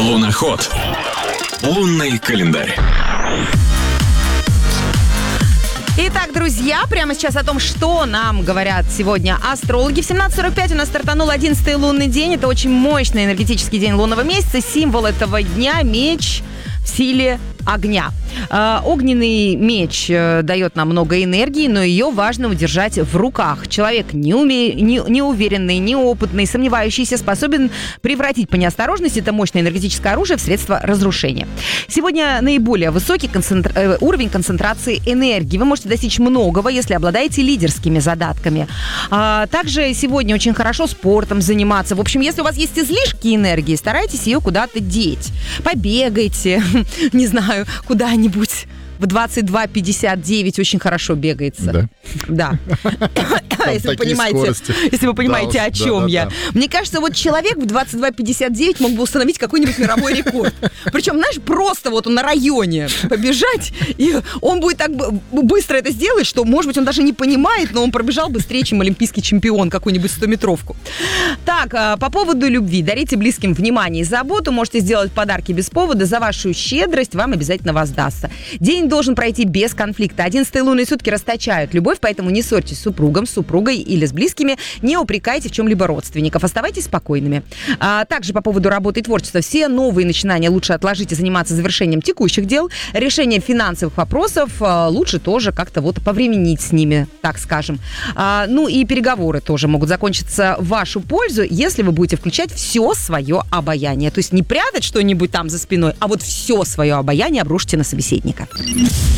Луноход. Лунный календарь. Итак, друзья, прямо сейчас о том, что нам говорят сегодня астрологи. В 17:45 у нас стартанул 11-й лунный день. Это очень мощный энергетический день лунного месяца. Символ этого дня – меч в силе огня. Огненный меч дает нам много энергии, но ее важно удержать в руках. Человек неуверенный, неопытный, сомневающийся способен превратить по неосторожности это мощное энергетическое оружие в средство разрушения. Сегодня наиболее высокий уровень концентрации энергии. Вы можете достичь многого, если обладаете лидерскими задатками. Также сегодня очень хорошо спортом заниматься. В общем, если у вас есть излишки энергии, старайтесь ее куда-то деть. Побегайте, не знаю, куда-нибудь. В 22:59 очень хорошо бегается. Да. Если вы понимаете, о чем я. Мне кажется, вот человек в 22:59 мог бы установить какой-нибудь мировой рекорд. Причем, знаешь, просто вот на районе побежать, и он будет так быстро это сделать, что, может быть, он даже не понимает, но он пробежал быстрее, чем олимпийский чемпион какую-нибудь 100-метровку. Так, по поводу любви. Дарите близким внимание и заботу. Можете сделать подарки без повода. За вашу щедрость вам обязательно воздастся. День должен пройти без конфликта. 11-е лунные сутки расточают любовь, поэтому не ссорьтесь с супругом, с супругой или с близкими, не упрекайте в чем-либо родственников, оставайтесь спокойными. Также по поводу работы и творчества. Все новые начинания лучше отложить и заниматься завершением текущих дел. Решение финансовых вопросов лучше тоже как-то вот повременить с ними, так скажем. Ну и переговоры тоже могут закончиться в вашу пользу, если вы будете включать все свое обаяние. То есть не прятать что-нибудь там за спиной, а вот все свое обаяние обрушите на собеседника.